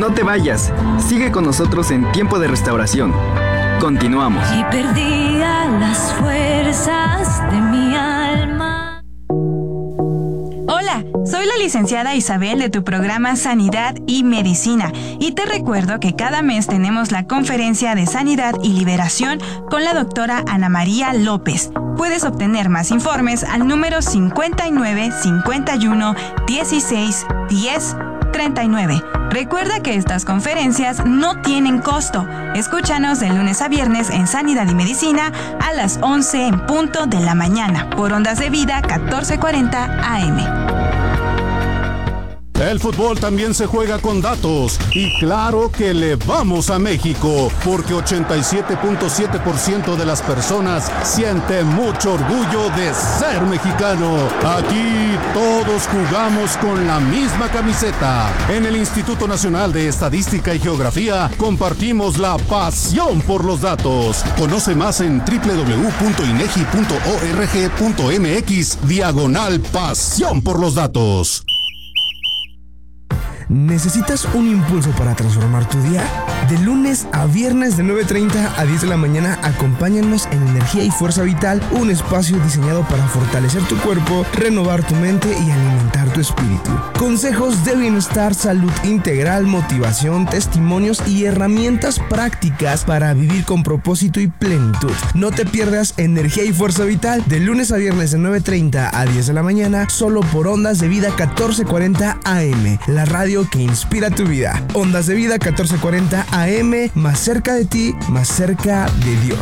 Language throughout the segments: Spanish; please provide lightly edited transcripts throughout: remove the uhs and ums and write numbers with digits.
No te vayas, sigue con nosotros en Tiempo de Restauración. Continuamos. Y perdía las fuerzas de mi alma. Hola, soy la licenciada Isabel de tu programa Sanidad y Medicina y te recuerdo que cada mes tenemos la conferencia de Sanidad y Liberación con la doctora Ana María López. Puedes obtener más informes al número 59 51 16 10 39. Recuerda que estas conferencias no tienen costo. Escúchanos de lunes a viernes en Sanidad y Medicina a las 11 en punto de la mañana por Ondas de Vida 1440 AM. El fútbol también se juega con datos y claro que le vamos a México porque 87.7% de las personas siente mucho orgullo de ser mexicano. Aquí todos jugamos con la misma camiseta. En el Instituto Nacional de Estadística y Geografía compartimos la pasión por los datos. Conoce más en www.inegi.org.mx/pasión por los datos. ¿Necesitas un impulso para transformar tu día? De lunes a viernes de 9:30 a 10 de la mañana, acompáñanos en Energía y Fuerza Vital, un espacio diseñado para fortalecer tu cuerpo, renovar tu mente y alimentar tu espíritu. Consejos de bienestar, salud integral, motivación, testimonios y herramientas prácticas para vivir con propósito y plenitud. No te pierdas Energía y Fuerza Vital de lunes a viernes de 9:30 a 10 de la mañana, solo por Ondas de Vida 1440 AM, la radio que inspira tu vida. Ondas de Vida 1440 AM, más cerca de ti, más cerca de Dios.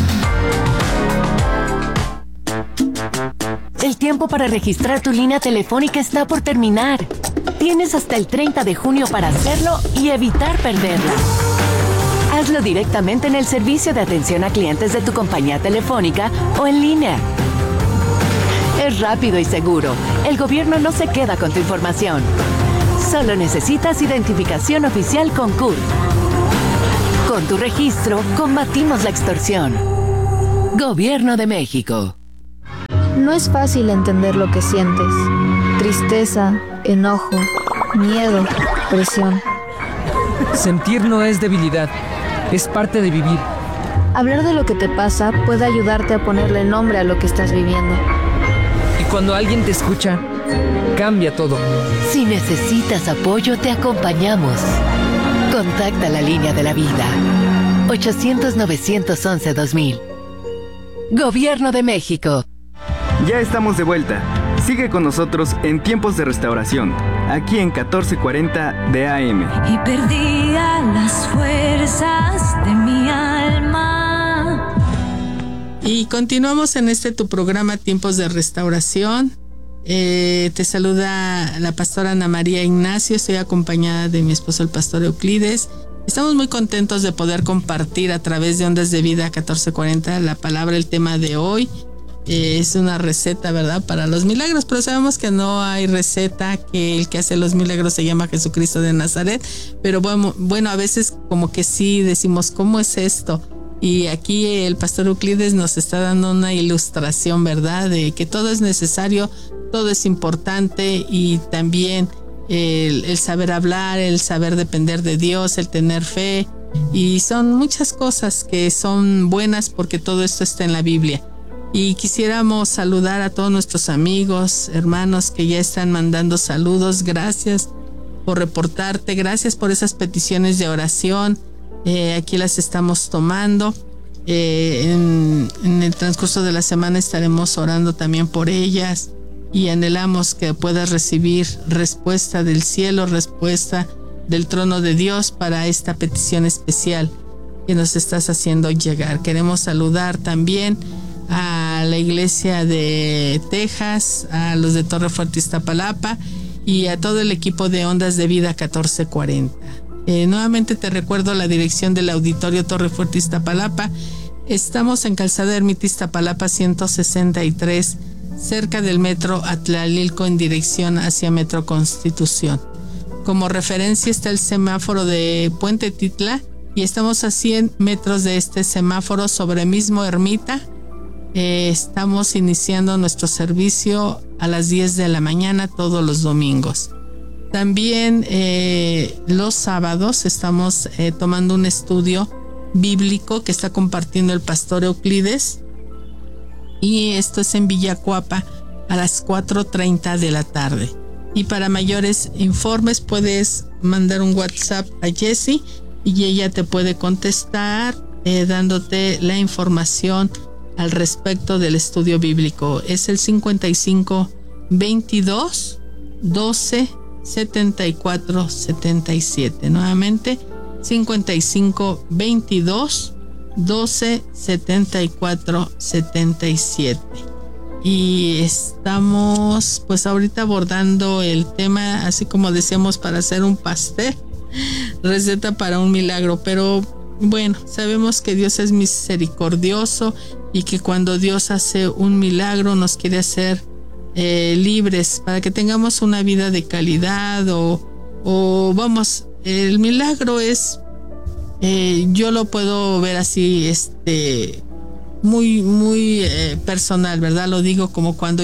El tiempo para registrar tu línea telefónica está por terminar. Tienes hasta el 30 de junio para hacerlo y evitar perderla. Hazlo directamente en el servicio de atención a clientes de tu compañía telefónica o en línea. Es rápido y seguro. El gobierno no se queda con tu información. Solo necesitas identificación oficial con CURP. Con tu registro, combatimos la extorsión. Gobierno de México. No es fácil entender lo que sientes. Tristeza, enojo, miedo, presión. Sentir no es debilidad, es parte de vivir. Hablar de lo que te pasa puede ayudarte a ponerle nombre a lo que estás viviendo. Y cuando alguien te escucha, cambia todo. Si necesitas apoyo, te acompañamos. Contacta la línea de la vida. 800-911-2000. Gobierno de México. Ya estamos de vuelta. Sigue con nosotros en Tiempos de Restauración, aquí en 1440 de AM. Y perdía las fuerzas de mi alma. Y continuamos en tu programa Tiempos de Restauración. Te saluda la pastora Ana María Ignacio. Estoy acompañada de mi esposo el pastor Euclides. Estamos muy contentos de poder compartir a través de Ondas de Vida 1440 la palabra, el tema de hoy. Es una receta, ¿verdad?, para los milagros, pero sabemos que no hay receta, que el que hace los milagros se llama Jesucristo de Nazaret, pero bueno, a veces como que sí decimos, ¿cómo es esto? Y aquí el pastor Euclides nos está dando una ilustración, ¿verdad?, de que todo es necesario, todo es importante, y también el saber hablar, el saber depender de Dios, el tener fe, y son muchas cosas que son buenas porque todo esto está en la Biblia. Y quisiéramos saludar a todos nuestros amigos, hermanos que ya están mandando saludos. Gracias por reportarte, gracias por esas peticiones de oración. Aquí las estamos tomando. En el transcurso de la semana estaremos orando también por ellas y anhelamos que puedas recibir respuesta del cielo, respuesta del trono de Dios para esta petición especial que nos estás haciendo llegar. Queremos saludar también a la iglesia de Texas, a los de Torre Fuerte Iztapalapa y a todo el equipo de Ondas de Vida 1440. Nuevamente te recuerdo la dirección del auditorio Torre Fuerte Iztapalapa. Estamos en Calzada Ermita Iztapalapa 163, cerca del metro Atlalilco, en dirección hacia Metro Constitución. Como referencia está el semáforo de Puente Titla y estamos a 100 metros de este semáforo sobre mismo Ermita. Estamos iniciando nuestro servicio a las 10 de la mañana todos los domingos. También los sábados estamos tomando un estudio bíblico que está compartiendo el pastor Euclides, y esto es en Villacuapa a las 4:30 de la tarde. Y para mayores informes puedes mandar un WhatsApp a Jessie y ella te puede contestar dándote la información al respecto del estudio bíblico. Es el 55 22 12 74 77. Nuevamente 55 22 12 74 77. Y estamos pues ahorita abordando el tema, así como decíamos, para hacer un pastel, receta para un milagro. Pero bueno, sabemos que Dios es misericordioso y que cuando Dios hace un milagro nos quiere hacer libres para que tengamos una vida de calidad, o vamos, el milagro es, yo lo puedo ver así, muy personal, ¿verdad? Lo digo como cuando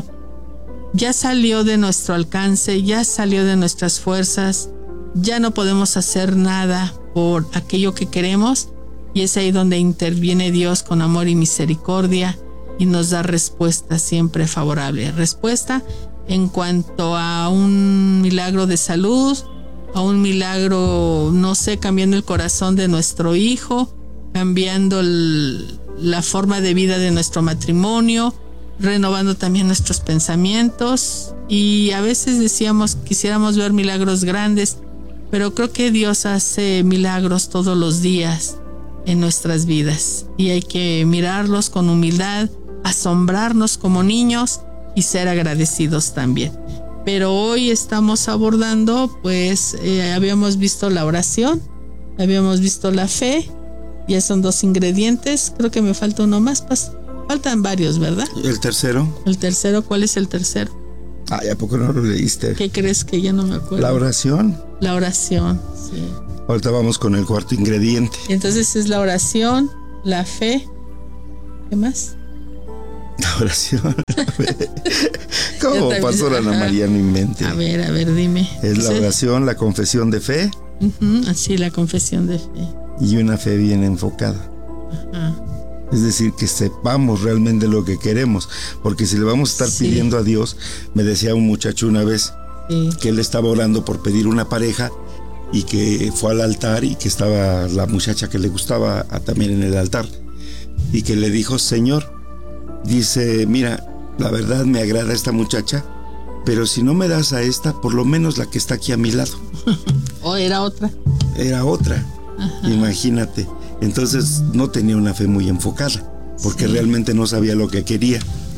ya salió de nuestro alcance, ya salió de nuestras fuerzas, ya no podemos hacer nada por aquello que queremos, y es ahí donde interviene Dios con amor y misericordia y nos da respuesta siempre favorable. Respuesta en cuanto a un milagro de salud, a un milagro, no sé, cambiando el corazón de nuestro hijo, cambiando la forma de vida de nuestro matrimonio, renovando también nuestros pensamientos. Y a veces decíamos, quisiéramos ver milagros grandes, pero creo que Dios hace milagros todos los días en nuestras vidas, y hay que mirarlos con humildad, asombrarnos como niños y ser agradecidos también. Pero hoy estamos abordando, pues habíamos visto la oración, habíamos visto la fe, ya son 2 ingredientes, creo que me falta uno más, faltan varios, ¿verdad? ¿Y el tercero? El tercero, ¿cuál es el tercero? Ay, ¿a poco no lo leíste? ¿Qué crees que ya no me acuerdo? La oración. La oración, sí. Ahorita vamos con el cuarto ingrediente. Entonces es la oración, la fe, ¿qué más? La oración, la fe. ¿Cómo, pastora Ana María, no invente? A ver, dime. Es la oración, la confesión de fe. Así, la confesión de fe. Y una fe bien enfocada. Ajá. Es decir, que sepamos realmente lo que queremos, porque si le vamos a estar pidiendo a Dios, me decía un muchacho una vez que él estaba orando por pedir una pareja, y que fue al altar y que estaba la muchacha que le gustaba también en el altar, y que le dijo: Señor, dice, mira, la verdad me agrada esta muchacha, pero si no me das a esta, por lo menos la que está aquí a mi lado. ¿O era otra? Era otra. Ajá. Imagínate. Entonces no tenía una fe muy enfocada, porque realmente no sabía lo que quería.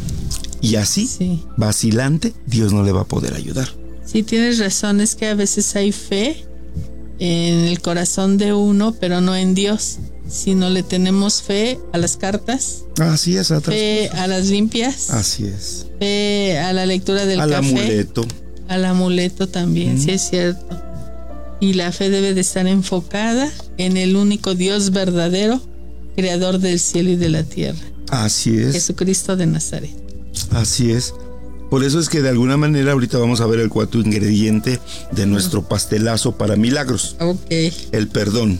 Y así, vacilante, Dios no le va a poder ayudar. Sí, tienes razón, es que a veces hay fe en el corazón de uno, pero no en Dios. Si no le tenemos fe a las cartas, así es, fe a las limpias, así es, fe a la lectura del café, al amuleto también, sí es cierto. Y la fe debe de estar enfocada en el único Dios verdadero, creador del cielo y de la tierra. Así es. Jesucristo de Nazaret. Así es. Por eso es que de alguna manera ahorita vamos a ver el cuarto ingrediente de nuestro pastelazo para milagros. Okay. El perdón.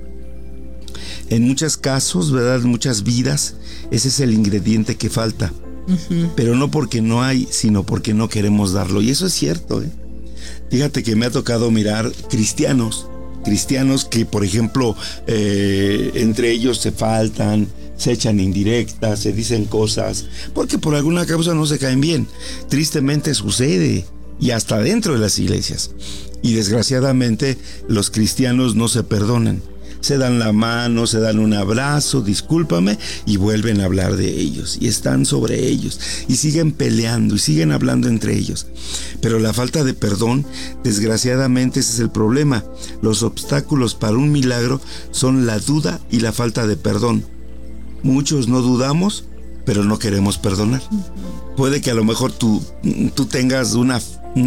En muchos casos, ¿verdad? En muchas vidas, ese es el ingrediente que falta. Pero no porque no hay, sino porque no queremos darlo. Y eso es cierto, ¿eh? Fíjate que me ha tocado mirar cristianos que, por ejemplo, entre ellos se faltan, se echan indirectas, se dicen cosas, porque por alguna causa no se caen bien. Tristemente sucede, y hasta dentro de las iglesias. Y desgraciadamente los cristianos no se perdonan. Se dan la mano, se dan un abrazo, discúlpame, y vuelven a hablar de ellos, y están sobre ellos, y siguen peleando, y siguen hablando entre ellos. Pero la falta de perdón, desgraciadamente ese es el problema. Los obstáculos para un milagro son la duda y la falta de perdón. Muchos no dudamos, pero no queremos perdonar. Puede que a lo mejor tú tengas una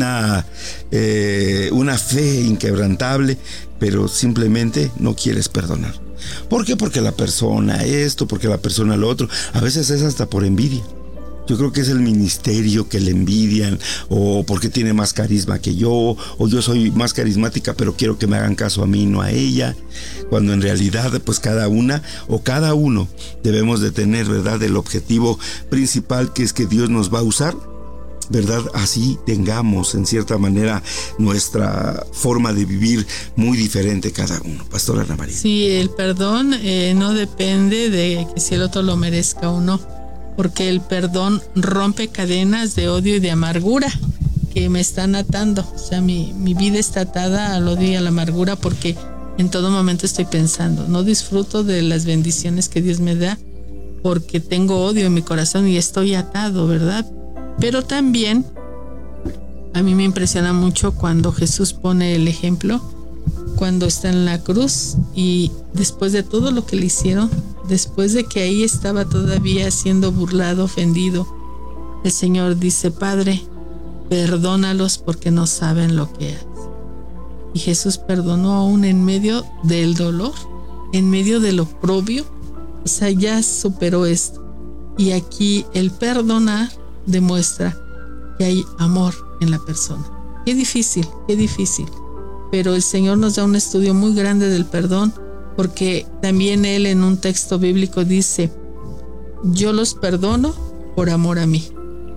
fe inquebrantable, pero simplemente no quieres perdonar. ¿Por qué? Porque la persona esto, porque la persona lo otro. A veces es hasta por envidia. Yo creo que es el ministerio que le envidian, o porque tiene más carisma que yo, o yo soy más carismática pero quiero que me hagan caso a mí, no a ella, cuando en realidad pues cada una o cada uno debemos de tener, ¿verdad?, el objetivo principal, que es que Dios nos va a usar, ¿verdad? Así tengamos en cierta manera nuestra forma de vivir muy diferente cada uno. Pastora Ana María. Sí, el perdón no depende de que si el otro lo merezca o no, porque el perdón rompe cadenas de odio y de amargura que me están atando. O sea, mi vida está atada al odio y a la amargura, porque en todo momento estoy pensando, no disfruto de las bendiciones que Dios me da porque tengo odio en mi corazón y estoy atado, ¿verdad? Pero también a mí me impresiona mucho cuando Jesús pone el ejemplo, cuando está en la cruz y después de todo lo que le hicieron, después de que ahí estaba todavía siendo burlado, ofendido, el Señor dice: Padre, perdónalos porque no saben lo que hacen. Y Jesús perdonó aún en medio del dolor, en medio del oprobio. O sea, ya superó esto. Y aquí el perdonar demuestra que hay amor en la persona. Qué difícil. Pero el Señor nos da un estudio muy grande del perdón, porque también Él en un texto bíblico dice: yo los perdono por amor a mí.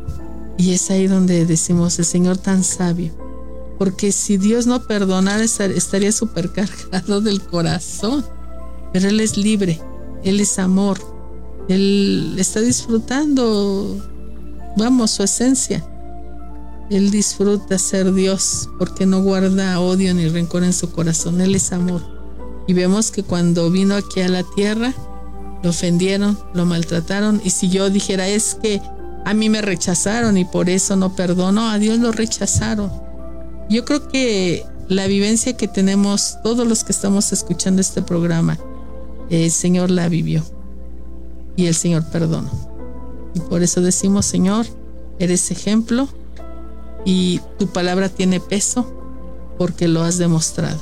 Y es ahí donde decimos, el Señor tan sabio, porque si Dios no perdonara estaría supercargado del corazón, pero Él es libre, Él es amor, Él está disfrutando, su esencia. Él disfruta ser Dios porque no guarda odio ni rencor en su corazón. Él es amor. Y vemos que cuando vino aquí a la tierra, lo ofendieron, lo maltrataron. Y si yo dijera, es que a mí me rechazaron y por eso no perdono, a Dios lo rechazaron. Yo creo que la vivencia que tenemos todos los que estamos escuchando este programa, el Señor la vivió y el Señor perdonó. Y por eso decimos: Señor, eres ejemplo y tu palabra tiene peso porque lo has demostrado,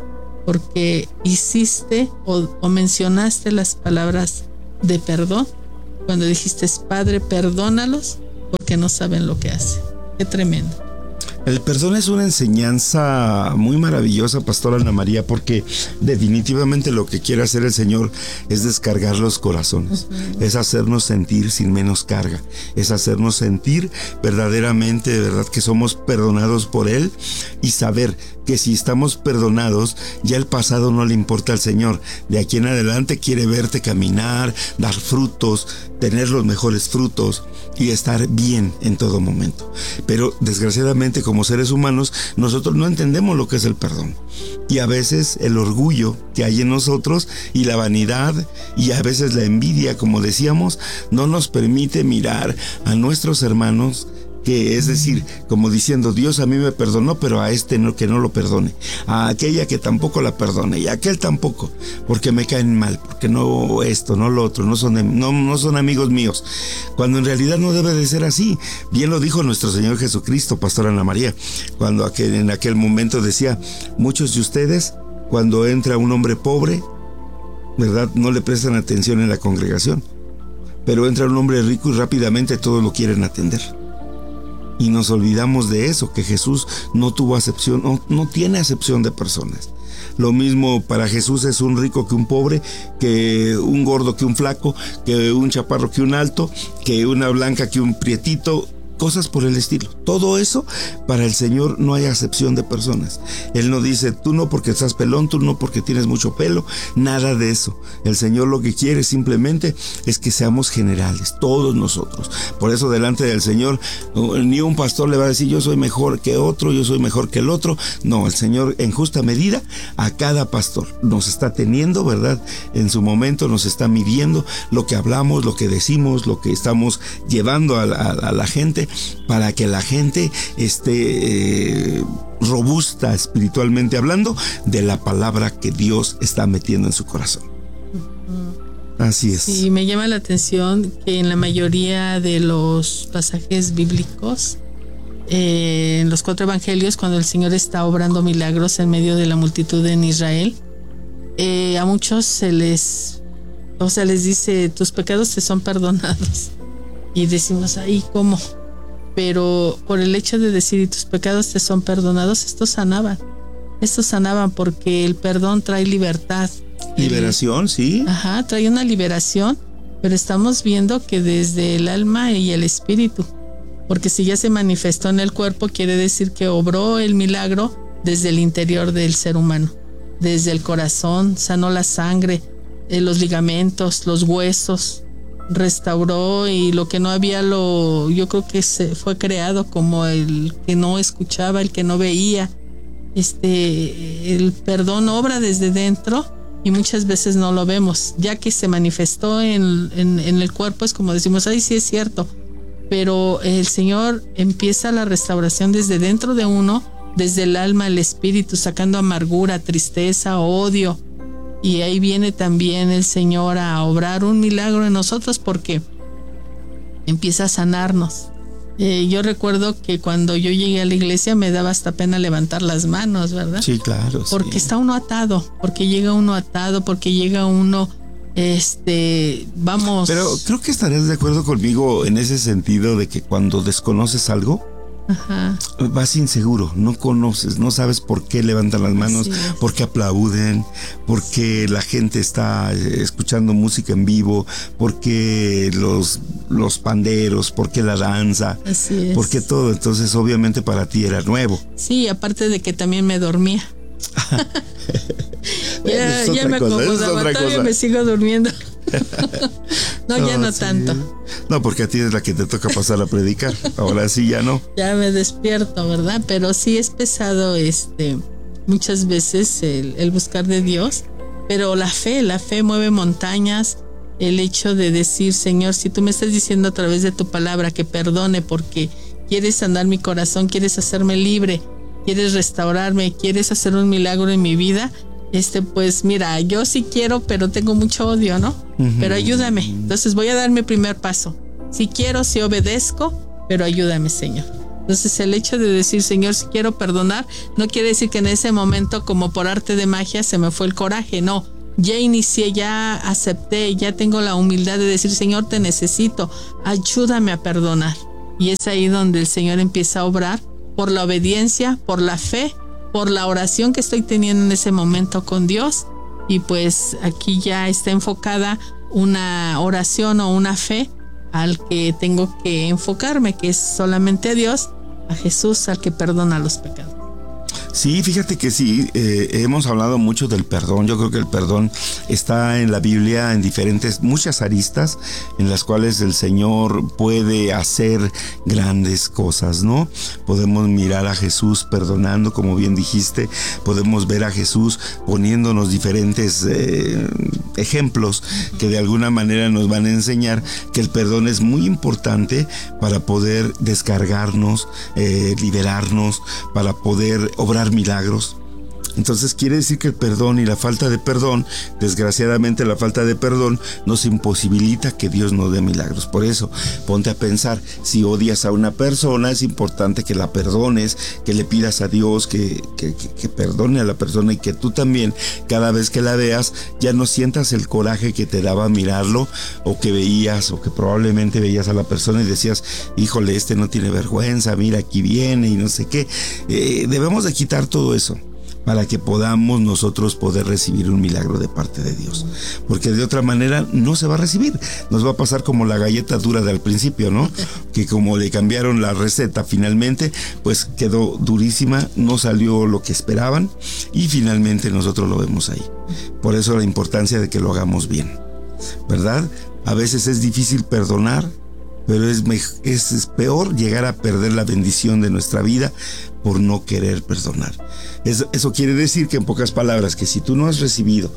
porque hiciste o mencionaste las palabras de perdón cuando dijiste: Padre, perdónalos porque no saben lo que hacen. Qué tremendo. El perdón es una enseñanza muy maravillosa, Pastora Ana María, porque definitivamente lo que quiere hacer el Señor es descargar los corazones, es hacernos sentir sin menos carga, es hacernos sentir verdaderamente, de verdad, que somos perdonados por Él, y saber que si estamos perdonados, ya el pasado no le importa al Señor. De aquí en adelante quiere verte caminar, dar frutos, tener los mejores frutos y estar bien en todo momento. Pero desgraciadamente, como seres humanos, nosotros no entendemos lo que es el perdón. Y a veces el orgullo que hay en nosotros y la vanidad y a veces la envidia, como decíamos, no nos permite mirar a nuestros hermanos, que es decir, como diciendo: Dios a mí me perdonó, pero a este no, que no lo perdone, a aquella que tampoco la perdone, y a aquel tampoco, porque me caen mal, porque no esto, no lo otro, no son amigos míos, cuando en realidad no debe de ser así. Bien lo dijo nuestro Señor Jesucristo, Pastora Ana María, cuando en aquel momento decía: muchos de ustedes, cuando entra un hombre pobre, ¿verdad?, no le prestan atención en la congregación, pero entra un hombre rico y rápidamente todos lo quieren atender. Y nos olvidamos de eso, que Jesús no tuvo acepción, no tiene acepción de personas. Lo mismo para Jesús es un rico que un pobre, que un gordo que un flaco, que un chaparro que un alto, que una blanca que un prietito, cosas por el estilo. Todo eso, para el Señor no hay acepción de personas. Él no dice: tú no porque estás pelón, tú no porque tienes mucho pelo, nada de eso. El Señor lo que quiere simplemente es que seamos generales, todos nosotros. Por eso delante del Señor ni un pastor le va a decir: yo soy mejor que otro, yo soy mejor que el otro. No, el Señor en justa medida a cada pastor nos está teniendo, ¿verdad? En su momento nos está midiendo lo que hablamos, lo que decimos, lo que estamos llevando a la gente, para que la gente esté robusta espiritualmente hablando de la palabra que Dios está metiendo en su corazón. Así es. Sí, me llama la atención que en la mayoría de los pasajes bíblicos, en los 4 evangelios, cuando el Señor está obrando milagros en medio de la multitud en Israel, a muchos se les dice: tus pecados te son perdonados. y decimos, ay, ¿cómo? Pero por el hecho de decir, y tus pecados te son perdonados, estos sanaban porque el perdón trae libertad. Liberación, sí. Ajá, trae una liberación, pero estamos viendo que desde el alma y el espíritu, porque si ya se manifestó en el cuerpo, quiere decir que obró el milagro desde el interior del ser humano, desde el corazón, sanó la sangre, los ligamentos, los huesos, restauró, y lo que no había yo creo que fue creado, como el que no escuchaba, el que no veía. El perdón obra desde dentro y muchas veces no lo vemos, ya que se manifestó en el cuerpo. Es como decimos, ay, sí es cierto, pero el Señor empieza la restauración desde dentro de uno, desde el alma, el espíritu, sacando amargura, tristeza, odio. Y ahí viene también el Señor a obrar un milagro en nosotros, porque empieza a sanarnos. Yo recuerdo que cuando yo llegué a la iglesia me daba hasta pena levantar las manos, ¿verdad? Sí, claro. Porque está uno atado, porque llega uno atado, porque llega uno, vamos. Pero creo que estarías de acuerdo conmigo en ese sentido de que cuando desconoces algo, ajá, vas inseguro, no conoces, no sabes por qué levantan las manos, por qué aplauden, por qué la gente está escuchando música en vivo, por qué los panderos, por qué la danza, por qué todo. Entonces obviamente para ti era nuevo. Sí, aparte de que también me dormía. ya me acomodaba, todavía me sigo durmiendo. No, ya no tanto. No, porque a ti es la que te toca pasar a predicar. Ahora sí ya no. Ya me despierto, ¿verdad? Pero sí es pesado muchas veces el buscar de Dios. Pero la fe mueve montañas. El hecho de decir, Señor, si tú me estás diciendo a través de tu palabra que perdone porque quieres sanar mi corazón, quieres hacerme libre, quieres restaurarme, quieres hacer un milagro en mi vida, pues mira, yo sí quiero, pero tengo mucho odio, ¿no? Uh-huh. Pero ayúdame. Entonces voy a dar mi primer paso. Si quiero, si obedezco, pero ayúdame, Señor. Entonces el hecho de decir, Señor, si quiero perdonar, no quiere decir que en ese momento, como por arte de magia, se me fue el coraje. No, ya inicié, ya acepté, ya tengo la humildad de decir, Señor, te necesito, ayúdame a perdonar. Y es ahí donde el Señor empieza a obrar por la obediencia, por la fe, por la oración que estoy teniendo en ese momento con Dios. Y pues aquí ya está enfocada una oración o una fe al que tengo que enfocarme, que es solamente a Dios, a Jesús, al que perdona los pecados. Sí, fíjate que sí, hemos hablado mucho del perdón. Yo creo que el perdón está en la Biblia en muchas aristas en las cuales el Señor puede hacer grandes cosas, ¿no? Podemos mirar a Jesús perdonando, como bien dijiste, podemos ver a Jesús poniéndonos diferentes ejemplos que de alguna manera nos van a enseñar que el perdón es muy importante para poder descargarnos, liberarnos, para poder obrar milagros. Entonces quiere decir que el perdón y la falta de perdón, desgraciadamente la falta de perdón nos imposibilita que Dios nos dé milagros. Por eso, ponte a pensar, si odias a una persona, es importante que la perdones, que le pidas a Dios que perdone a la persona, y que tú también, cada vez que la veas, ya no sientas el coraje que te daba mirarlo, o que veías, o que probablemente veías a la persona y decías, híjole, no tiene vergüenza, mira, aquí viene y no sé qué. Debemos de quitar todo eso, para que podamos nosotros poder recibir un milagro de parte de Dios. Porque de otra manera no se va a recibir. Nos va a pasar como la galleta dura del principio, ¿no? Que como le cambiaron la receta finalmente, pues quedó durísima, no salió lo que esperaban, y finalmente nosotros lo vemos ahí. Por eso la importancia de que lo hagamos bien, ¿verdad? A veces es difícil perdonar, pero es peor llegar a perder la bendición de nuestra vida por no querer perdonar. Eso quiere decir que, en pocas palabras, que si tú no has recibido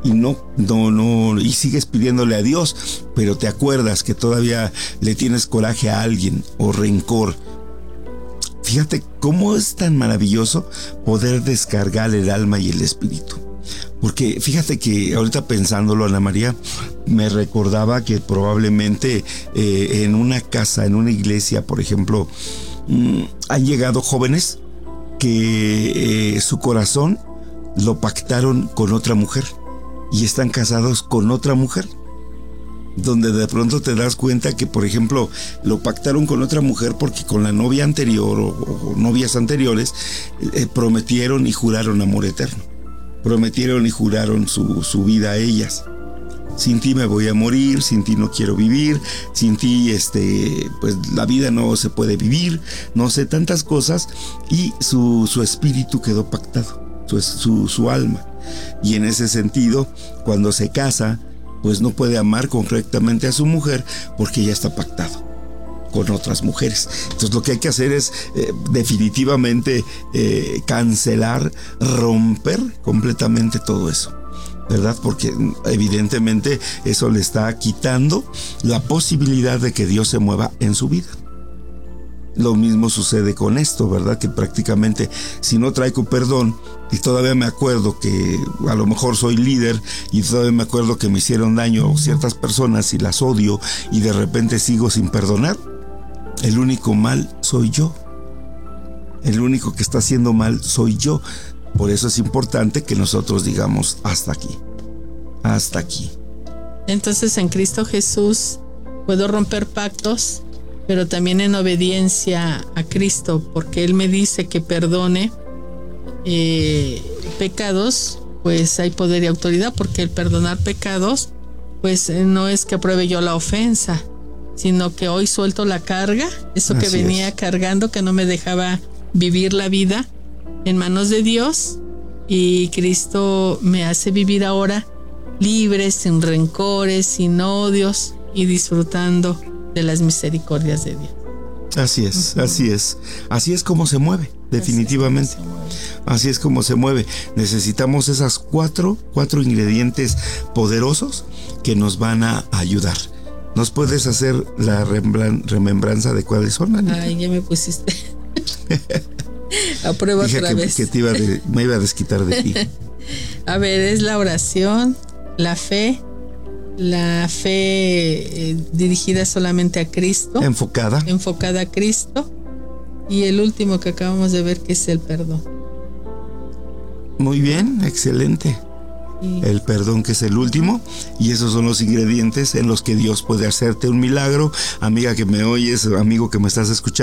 y sigues pidiéndole a Dios, pero te acuerdas que todavía le tienes coraje a alguien o rencor, fíjate cómo es tan maravilloso poder descargar el alma y el espíritu. Porque fíjate que ahorita pensándolo, Ana María, me recordaba que probablemente en una casa, en una iglesia, por ejemplo, han llegado jóvenes que su corazón lo pactaron con otra mujer y están casados con otra mujer. donde de pronto te das cuenta que, por ejemplo, lo pactaron con otra mujer porque con la novia anterior o novias anteriores prometieron y juraron amor eterno. Prometieron y juraron su vida a ellas. Sin ti me voy a morir, sin ti no quiero vivir, sin ti pues la vida no se puede vivir, no sé, tantas cosas, y su espíritu quedó pactado, su alma. Y en ese sentido, cuando se casa, pues no puede amar correctamente a su mujer porque ya está pactado con otras mujeres. Entonces lo que hay que hacer es definitivamente cancelar, romper completamente todo eso, ¿verdad? Porque evidentemente eso le está quitando la posibilidad de que Dios se mueva en su vida. Lo mismo sucede con esto, ¿verdad? Que prácticamente si no traigo perdón y todavía me acuerdo que a lo mejor soy líder y todavía me acuerdo que me hicieron daño ciertas personas y las odio y de repente sigo sin perdonar, el único mal soy yo. El único que está haciendo mal soy yo. Por eso es importante que nosotros digamos hasta aquí. Hasta aquí. Entonces en Cristo Jesús puedo romper pactos, pero también en obediencia a Cristo, porque Él me dice que perdone pecados, pues hay poder y autoridad, porque el perdonar pecados, pues no es que apruebe yo la ofensa, sino que hoy suelto la carga, eso que venía cargando, que no me dejaba vivir la vida en manos de Dios, y Cristo me hace vivir ahora libre, sin rencores, sin odios y disfrutando de las misericordias de Dios. Así es, así es. Así es como se mueve, definitivamente. Así es como se mueve. Necesitamos esas cuatro ingredientes poderosos que nos van a ayudar. ¿Nos puedes hacer la remembranza de cuáles son, Anita? Ay, ya me pusiste. A prueba otra vez. Que me iba a desquitar de ti. A ver, es la oración, la fe dirigida solamente a Cristo. Enfocada a Cristo. Y el último que acabamos de ver, que es el perdón. Muy bien, excelente. Sí. El perdón, que es el último, y esos son los ingredientes en los que Dios puede hacerte un milagro. Amiga que me oyes, amigo que me estás escuchando.